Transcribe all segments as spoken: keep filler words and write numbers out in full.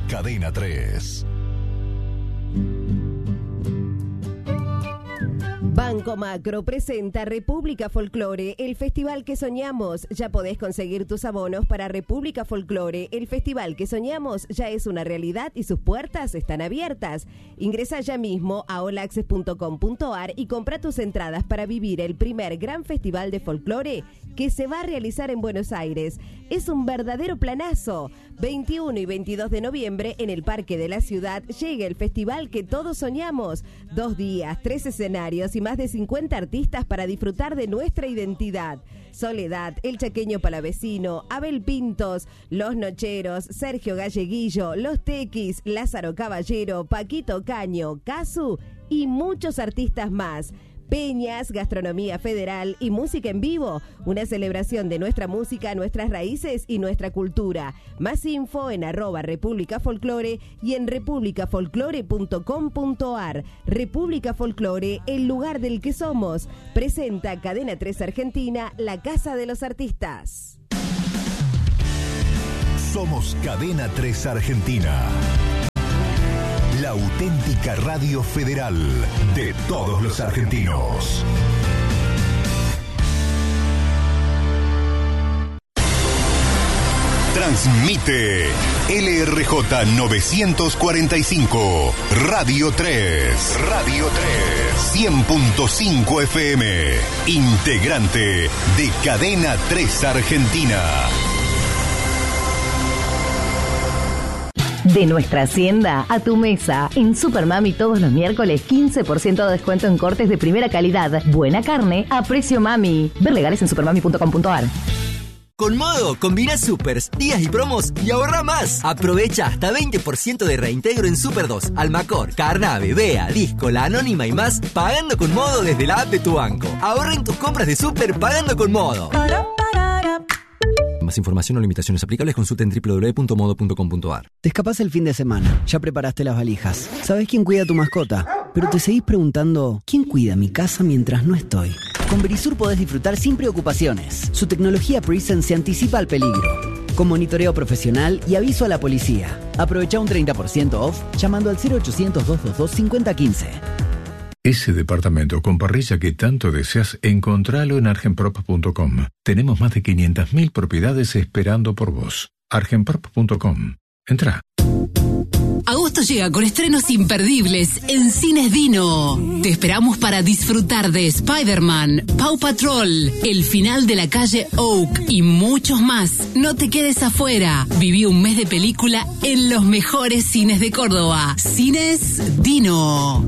Cadena tres. Banco Macro presenta República Folklore, el festival que soñamos. Ya podés conseguir tus abonos para República Folklore. El festival que soñamos ya es una realidad y sus puertas están abiertas. Ingresa ya mismo a all access punto com punto a r y compra tus entradas para vivir el primer gran festival de folclore que se va a realizar en Buenos Aires. Es un verdadero planazo. veintiuno y veintidós de noviembre en el Parque de la Ciudad llega el festival que todos soñamos. Dos días, tres escenarios y más de cincuenta artistas para disfrutar de nuestra identidad. Soledad, El Chaqueño Palavecino, Abel Pintos, Los Nocheros, Sergio Galleguillo, Los Tequis, Lázaro Caballero, Paquito Caño, Casu y muchos artistas más. Peñas, gastronomía federal y música en vivo. Una celebración de nuestra música, nuestras raíces y nuestra cultura. Más info en arroba República Folklore y en república folklore punto com punto a r. República Folklore, el lugar del que somos. Presenta Cadena tres Argentina, la casa de los artistas. Somos Cadena tres Argentina. La auténtica radio federal de todos los argentinos. Transmite L R J novecientos cuarenta y cinco, Radio tres. Radio tres. cien punto cinco F M. Integrante de Cadena tres Argentina. De nuestra hacienda a tu mesa. En Supermami todos los miércoles quince por ciento de descuento en cortes de primera calidad. Buena carne a precio mami. Ver legales en supermami punto com punto a r. Con Modo, combina supers, días y promos y ahorra más. Aprovecha hasta veinte por ciento de reintegro en Super dos, Almacor, Carnave, Bea, Disco, La Anónima y más, pagando con Modo desde la app de tu banco. Ahorra en tus compras de Super pagando con Modo. Más información o limitaciones aplicables, consulta en doble u doble u doble u punto modo punto com punto a r. Te escapás el fin de semana, ya preparaste las valijas. ¿Sabés quién cuida a tu mascota? Pero te seguís preguntando, ¿quién cuida mi casa mientras no estoy? Con Verisur podés disfrutar sin preocupaciones. Su tecnología Presence se anticipa al peligro, con monitoreo profesional y aviso a la policía. Aprovecha un treinta por ciento off llamando al cero ochocientos, doscientos veintidós, cincuenta quince. Ese departamento con parrilla que tanto deseas, encontralo en argenprop punto com. Tenemos más de quinientas mil propiedades esperando por vos. argenprop punto com. Entrá. Agosto llega con estrenos imperdibles en Cines Dino. Te esperamos para disfrutar de Spider-Man, Paw Patrol, El final de la calle Oak y muchos más. No te quedes afuera. Viví un mes de película en los mejores cines de Córdoba. Cines Dino.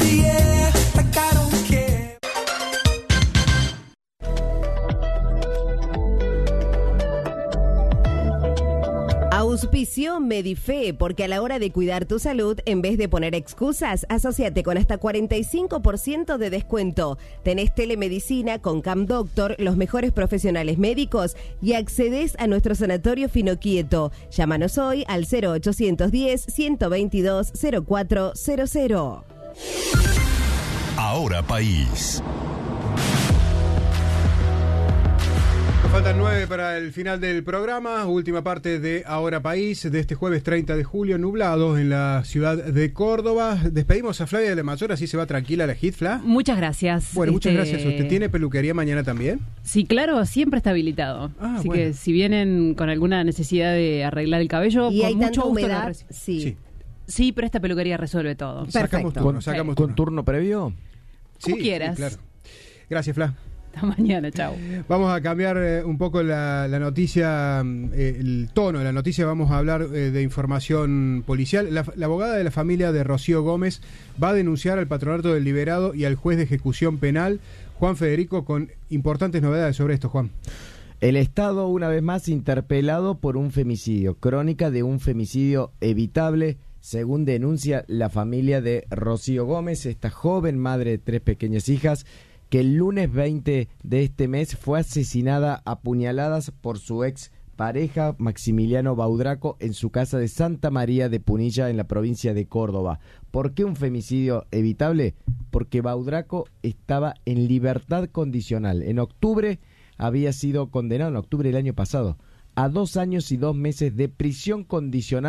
Auspicio Medife, porque a la hora de cuidar tu salud, en vez de poner excusas, asóciate con hasta cuarenta y cinco por ciento de descuento. Tenés telemedicina con Cam Doctor, los mejores profesionales médicos y accedes a nuestro sanatorio Finoquieto. Llámanos hoy al cero ochocientos diez, ciento veintidós, cero cuatro cero cero. Ahora País. Faltan nueve para el final del programa, última parte de Ahora País, de este jueves treinta de julio, nublado en la ciudad de Córdoba. Despedimos a Flavia de la Mayor, así se va tranquila la hit, Fla. Muchas gracias. Bueno, muchas este... gracias. ¿Usted tiene peluquería mañana también? Sí, claro, siempre está habilitado. Ah, así bueno. que si vienen con alguna necesidad de arreglar el cabello, y con hay mucho tanta gusto humedad, lo recibo. sí. Sí. Sí, pero esta peluquería resuelve todo. Sacamos turno, sacamos turno. ¿Con turno previo? Sí, Como quieras. sí, claro. Gracias, Fla. Hasta mañana, chao. Vamos a cambiar eh, un poco la, la noticia, eh, el tono de la noticia. Vamos a hablar eh, de información policial. La, la abogada de la familia de Rocío Gómez va a denunciar al Patronato del Liberado y al juez de ejecución penal, Juan Federico, con importantes novedades sobre esto, Juan. El Estado, una vez más, interpelado por un femicidio. Crónica de un femicidio evitable, según denuncia la familia de Rocío Gómez, esta joven madre de tres pequeñas hijas, que el lunes veinte de este mes fue asesinada a puñaladas por su ex pareja Maximiliano Baudraco en su casa de Santa María de Punilla, en la provincia de Córdoba. ¿Por qué un femicidio evitable? Porque Baudraco estaba en libertad condicional. En octubre había sido condenado, en octubre del año pasado, a dos años y dos meses de prisión condicional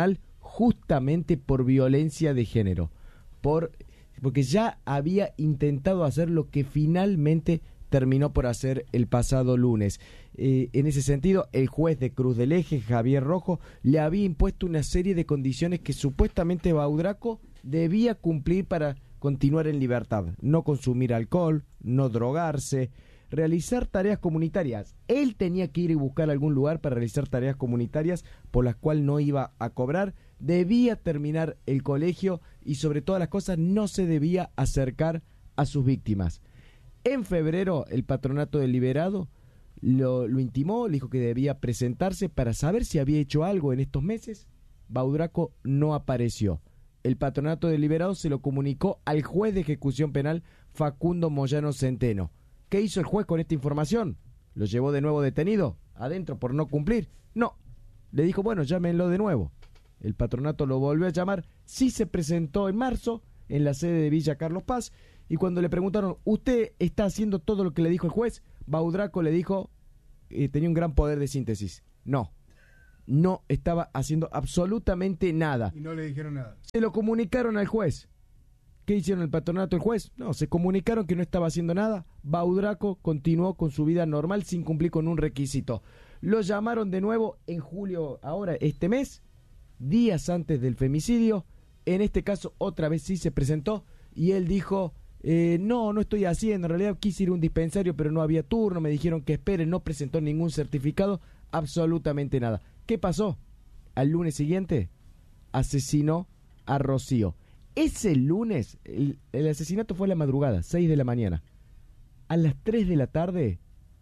justamente por violencia de género, por porque ya había intentado hacer lo que finalmente terminó por hacer el pasado lunes. Eh, en ese sentido, el juez de Cruz del Eje, Javier Rojo, le había impuesto una serie de condiciones que supuestamente Baudraco debía cumplir para continuar en libertad. No consumir alcohol, no drogarse, realizar tareas comunitarias. Él tenía que ir y buscar algún lugar para realizar tareas comunitarias por las cuales no iba a cobrar, debía terminar el colegio y sobre todas las cosas no se debía acercar a sus víctimas. En febrero el patronato del liberado lo, lo intimó, le dijo que debía presentarse para saber si había hecho algo en estos meses. Baudraco no apareció. El patronato del liberado se lo comunicó al juez de ejecución penal Facundo Moyano Centeno. ¿Qué hizo el juez con esta información? ¿Lo llevó de nuevo detenido? ¿Adentro por no cumplir? No. Le dijo, bueno, llámenlo de nuevo. El patronato lo volvió a llamar. Sí se presentó en marzo en la sede de Villa Carlos Paz. Y cuando le preguntaron, ¿usted está haciendo todo lo que le dijo el juez? Baudraco le dijo, eh, tenía un gran poder de síntesis. No. No estaba haciendo absolutamente nada. Y no le dijeron nada. Se lo comunicaron al juez. ¿Qué hicieron el patronato del juez? No, se comunicaron que no estaba haciendo nada. Baudraco continuó con su vida normal sin cumplir con un requisito. Lo llamaron de nuevo en julio, ahora este mes, días antes del femicidio. En este caso otra vez sí se presentó y él dijo, eh, no, no estoy haciendo, en realidad quise ir a un dispensario pero no había turno, me dijeron que esperen, no presentó ningún certificado, absolutamente nada. ¿Qué pasó? Al lunes siguiente asesinó a Rocío. Ese lunes, el, el asesinato fue a la madrugada, seis de la mañana. A las tres de la tarde,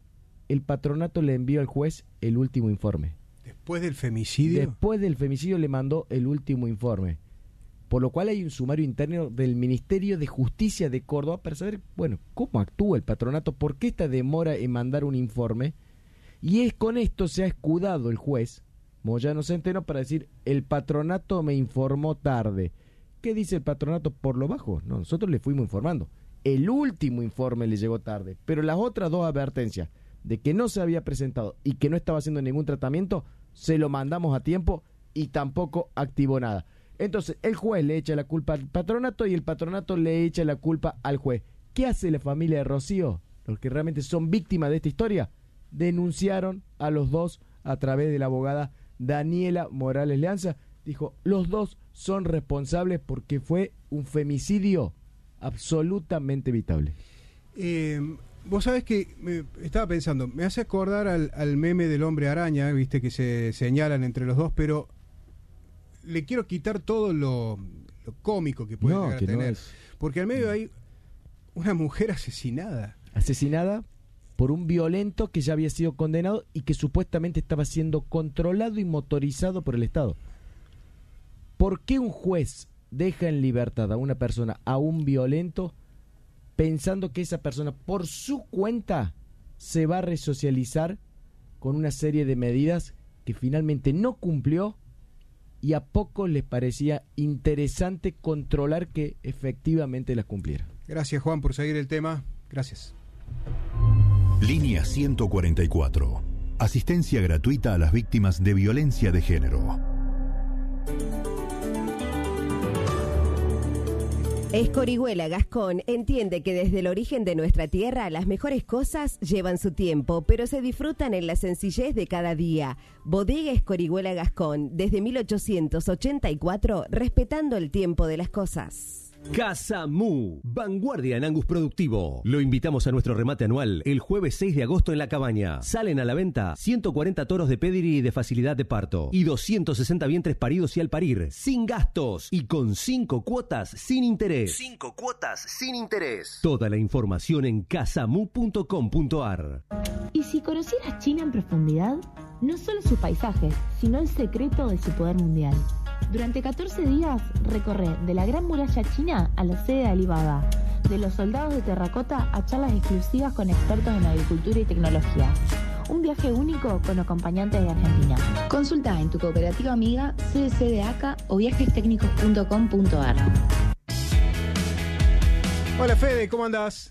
el patronato le envió al juez el último informe. ¿Después del femicidio? Después del femicidio le mandó el último informe. Por lo cual hay un sumario interno del Ministerio de Justicia de Córdoba para saber, bueno, cómo actúa el patronato, por qué esta demora en mandar un informe. Y es con esto se ha escudado el juez Moyano Centeno para decir, el patronato me informó tarde. ¿Qué dice el patronato por lo bajo? No, nosotros le fuimos informando. El último informe le llegó tarde, pero las otras dos advertencias de que no se había presentado y que no estaba haciendo ningún tratamiento, se lo mandamos a tiempo y tampoco activó nada. Entonces, el juez le echa la culpa al patronato y el patronato le echa la culpa al juez. ¿Qué hace la familia de Rocío? Los que realmente son víctimas de esta historia, denunciaron a los dos a través de la abogada Daniela Morales Leanza. Dijo, los dos son responsables porque fue un femicidio absolutamente evitable. Eh, vos sabés que me estaba pensando, me hace acordar al, al meme del hombre araña, viste que se señalan entre los dos, pero le quiero quitar todo lo, lo cómico que puede no, llegar a que tener. No es... Porque al medio hay una mujer asesinada. Asesinada por un violento que ya había sido condenado y que supuestamente estaba siendo controlado y motorizado por el Estado. ¿Por qué un juez deja en libertad a una persona, a un violento, pensando que esa persona por su cuenta se va a resocializar con una serie de medidas que finalmente no cumplió y a pocos les parecía interesante controlar que efectivamente las cumpliera? Gracias, Juan, por seguir el tema. Gracias. Línea ciento cuarenta y cuatro. Asistencia gratuita a las víctimas de violencia de género. Escorihuela Gascón entiende que desde el origen de nuestra tierra las mejores cosas llevan su tiempo, pero se disfrutan en la sencillez de cada día. Bodega Escorihuela Gascón, desde mil ochocientos ochenta y cuatro, respetando el tiempo de las cosas. Casa Mu, vanguardia en Angus productivo. Lo invitamos a nuestro remate anual el jueves seis de agosto en La Cabaña. Salen a la venta ciento cuarenta toros de pedigree y de facilidad de parto y doscientos sesenta vientres paridos y al parir, sin gastos y con cinco cuotas sin interés. cinco cuotas sin interés. Toda la información en casamu punto com punto ar. ¿Y si conocieras China en profundidad? No solo sus paisajes, sino el secreto de su poder mundial. Durante catorce días recorre de la Gran Muralla China a la sede de Alibaba, de los soldados de terracota a charlas exclusivas con expertos en agricultura y tecnología. Un viaje único con acompañantes de Argentina. Consulta en tu cooperativa amiga C D C de A C A o viajes técnicos punto com punto ar. Hola Fede, ¿cómo andás?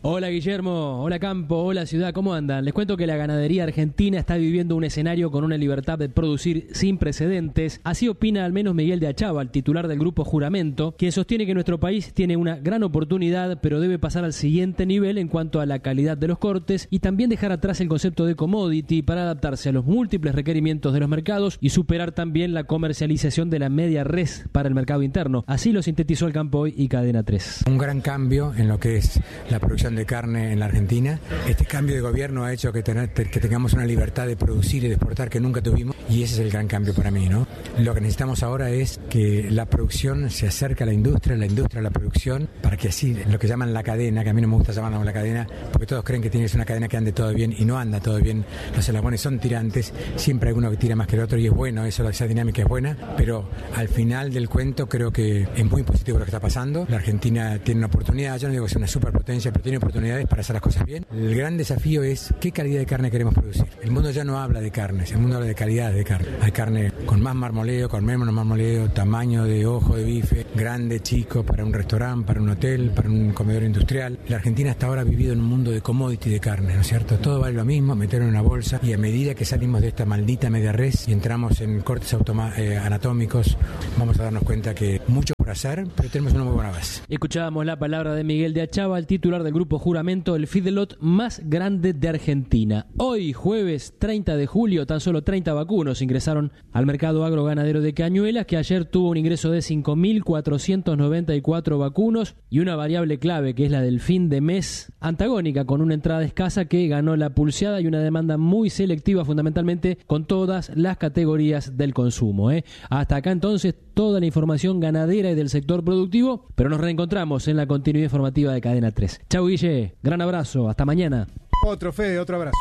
Hola Guillermo, hola Campo, hola Ciudad, ¿cómo andan? Les cuento que la ganadería argentina está viviendo un escenario con una libertad de producir sin precedentes. Así opina al menos Miguel de Achával, titular del Grupo Juramento, quien sostiene que nuestro país tiene una gran oportunidad, pero debe pasar al siguiente nivel en cuanto a la calidad de los cortes y también dejar atrás el concepto de commodity para adaptarse a los múltiples requerimientos de los mercados y superar también la comercialización de la media res para el mercado interno. Así lo sintetizó el Campo Hoy y Cadena tres. Un gran cambio en lo que es la producción de carne en la Argentina. Este cambio de gobierno ha hecho que, tener, que tengamos una libertad de producir y de exportar que nunca tuvimos, y ese es el gran cambio para mí, ¿no? Lo que necesitamos ahora es que la producción se acerque a la industria, la industria a la producción, para que así, lo que llaman la cadena, que a mí no me gusta llamarlo la cadena, porque todos creen que tiene que ser una cadena que ande todo bien, y no anda todo bien. Los eslabones son tirantes, siempre hay uno que tira más que el otro, y es bueno, eso, esa dinámica es buena, pero al final del cuento creo que es muy positivo lo que está pasando. La Argentina tiene una oportunidad, yo no digo que sea una superpotencia, pero tiene oportunidades para hacer las cosas bien. El gran desafío es qué calidad de carne queremos producir. El mundo ya no habla de carnes, el mundo habla de calidad de carne. Hay carne con más marmoleo, con menos marmoleo, tamaño de ojo de bife, grande, chico, para un restaurante, para un hotel, para un comedor industrial. La Argentina hasta ahora ha vivido en un mundo de commodity de carne, ¿no es cierto? Todo vale lo mismo, meterlo en una bolsa, y a medida que salimos de esta maldita media res y entramos en cortes automa- eh, anatómicos, vamos a darnos cuenta que mucho por hacer, pero tenemos una muy buena base. Escuchábamos la palabra de Miguel de Achával, titular del Grupo Juramento, el feedlot más grande de Argentina. Hoy, jueves treinta de julio, tan solo treinta vacunos ingresaron al mercado agroganadero de Cañuelas, que ayer tuvo un ingreso de cinco mil cuatrocientos noventa y cuatro vacunos y una variable clave que es la del fin de mes antagónica, con una entrada escasa que ganó la pulseada y una demanda muy selectiva, fundamentalmente con todas las categorías del consumo. ¿eh? Hasta acá entonces toda la información ganadera y del sector productivo, pero nos reencontramos en la continuidad informativa de Cadena tres. Chau Guille, gran abrazo, hasta mañana. Otro Fede, otro abrazo.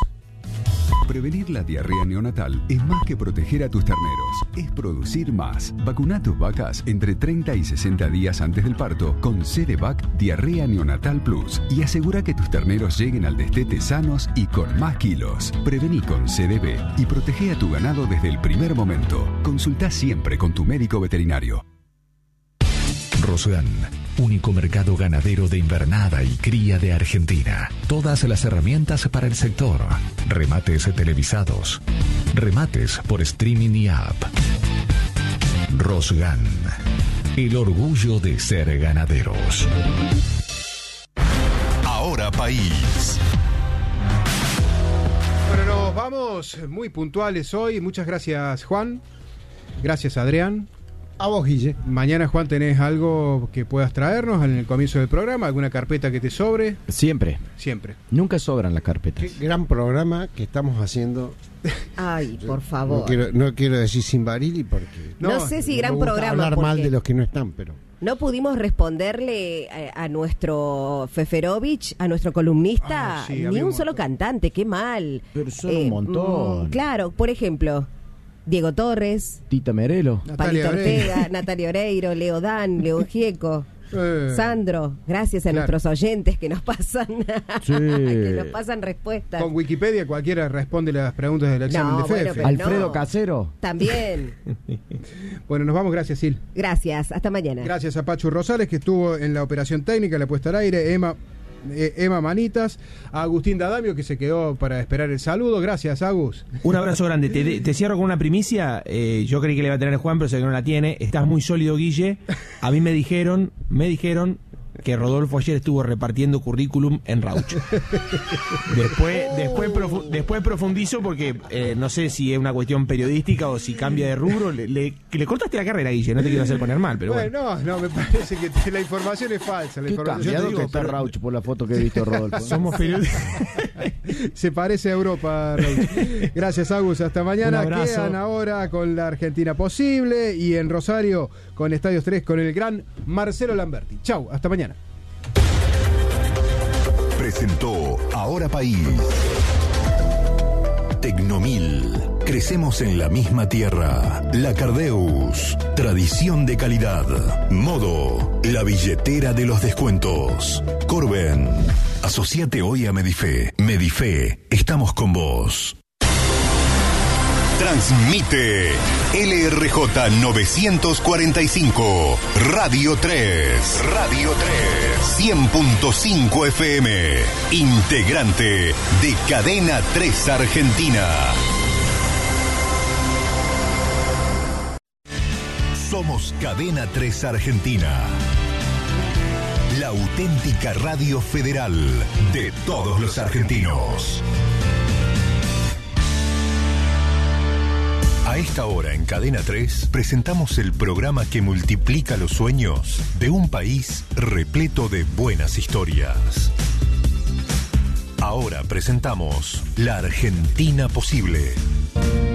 Prevenir la diarrea neonatal es más que proteger a tus terneros, es producir más. Vacuna a tus vacas entre treinta y sesenta días antes del parto con Cerevac Diarrea Neonatal Plus y asegura que tus terneros lleguen al destete sanos y con más kilos. Prevení con C D B y protege a tu ganado desde el primer momento. Consulta siempre con tu médico veterinario. Rosgan, único mercado ganadero de invernada y cría de Argentina. Todas las herramientas para el sector. Remates televisados. Remates por streaming y app. Rosgan, el orgullo de ser ganaderos. Ahora País. Bueno, nos vamos muy puntuales hoy. Muchas gracias, Juan. Gracias, Adrián. A vos, Guille. Mañana, Juan, ¿tenés algo que puedas traernos en el comienzo del programa? ¿Alguna carpeta que te sobre? Siempre. Siempre. Nunca sobran las carpetas. Qué gran programa que estamos haciendo. Ay, por favor. No quiero, no quiero decir sin Barili porque... No, no sé si gran me gusta programa. hablar mal de los que no están, pero... No pudimos responderle a, a nuestro Feferovich, a nuestro columnista, ah, sí, ni un un solo cantante, qué mal. Pero son eh, un montón. Mm, claro, por ejemplo... Diego Torres, Tita Merelo, Palito Ortega, Natalia Oreiro, Leo Dan, León Gieco, eh, Sandro, gracias a claro. nuestros oyentes que nos pasan sí. que nos pasan respuestas. Con Wikipedia cualquiera responde las preguntas del examen no, de Fefe. Bueno, Alfredo no. Casero. También. Bueno, nos vamos, gracias, Sil. Gracias, hasta mañana. Gracias a Pachu Rosales, que estuvo en la operación técnica, la puesta al aire, Emma Eh, Emma Manitas, a Agustín D'Adamio, que se quedó para esperar el saludo. Gracias, Agus. Un abrazo grande. Te, te cierro con una primicia. Eh, yo creí que le iba a tener Juan, pero sé que no la tiene. Estás muy sólido, Guille. A mí me dijeron, me dijeron que Rodolfo ayer estuvo repartiendo currículum en Rauch. Después, oh. después, profu- después profundizo porque eh, no sé si es una cuestión periodística o si cambia de rubro. Le, le, le cortaste la carrera, Guille, no te quiero hacer poner mal, pero bueno. bueno. No, no, me parece que la información es falsa. La ¿Qué información cambiado que está pero... Rauch por la foto que he visto, Rodolfo? Somos periodistas. Se parece a Europa, Rauch. Gracias, Agus. Hasta mañana. Quedan ahora con la Argentina Posible y en Rosario con Estadios tres con el gran Marcelo Lamberti. Chau, hasta mañana. Presentó Ahora País. Tecnomil. Crecemos en la misma tierra. La Cardeus. Tradición de calidad. Modo. La billetera de los descuentos. Corben. Asociate hoy a Medife. Medife. Estamos con vos. Transmite L R J novecientos cuarenta y cinco, Radio tres. Radio tres. cien punto cinco F M. Integrante de Cadena tres Argentina. Somos Cadena tres Argentina. La auténtica radio federal de todos los argentinos. A esta hora en Cadena tres presentamos el programa que multiplica los sueños de un país repleto de buenas historias. Ahora presentamos La Argentina Posible.